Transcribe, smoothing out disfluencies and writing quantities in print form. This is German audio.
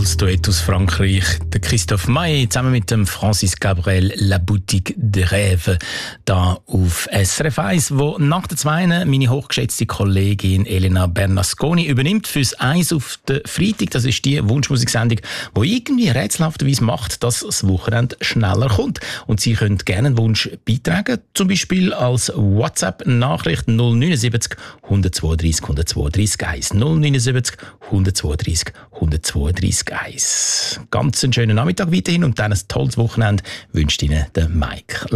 tolles Duett aus Frankreich. Der Christophe Maé zusammen mit dem Francis Cabrel, La Boutique de Rêve, da auf SRF 1, wo nach der 2 meine hochgeschätzte Kollegin Elena Bernasconi übernimmt fürs 1 auf den Freitag. Das ist die Wunschmusiksendung, die irgendwie rätselhafterweise macht, dass das Wochenende schneller kommt. Und Sie können gerne einen Wunsch beitragen, zum Beispiel als WhatsApp-Nachricht 079 132 132 1. 079 132 132 1. Ganz einen schönen Nachmittag weiterhin und dann ein tolles Wochenende wünscht Ihnen der Mike.